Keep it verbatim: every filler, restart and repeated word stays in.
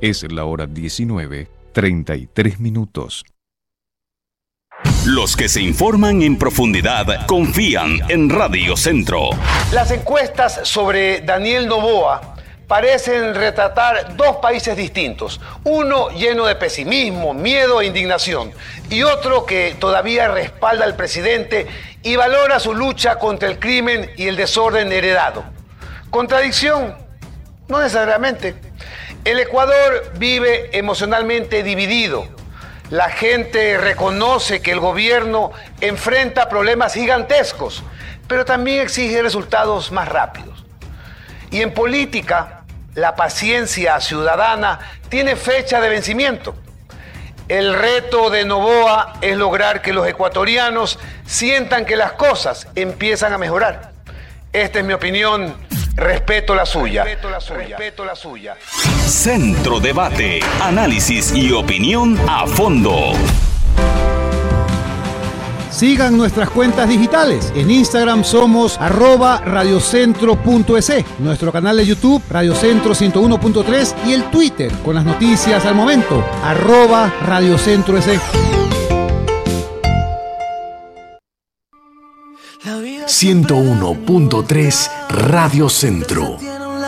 Es la hora diecinueve, treinta y tres minutos. Los que se informan en profundidad confían en Radio Centro. Las encuestas sobre Daniel Noboa parecen retratar dos países distintos. Uno lleno de pesimismo, miedo e indignación. Y otro que todavía respalda al presidente y valora su lucha contra el crimen y el desorden heredado. ¿Contradicción? No necesariamente. El Ecuador vive emocionalmente dividido. La gente reconoce que el gobierno enfrenta problemas gigantescos, pero también exige resultados más rápidos. Y en política, la paciencia ciudadana tiene fecha de vencimiento. El reto de Noboa es lograr que los ecuatorianos sientan que las cosas empiezan a mejorar. Esta es mi opinión. Respeto la suya. Respeto la suya. Respeto la suya. Centro Debate. Análisis y opinión a fondo. Sigan nuestras cuentas digitales. En Instagram somos arroba radiocentro.es, nuestro canal de YouTube Radiocentro ciento uno punto tres y el Twitter con las noticias al momento arroba radiocentroes. ciento uno punto tres Radio Centro.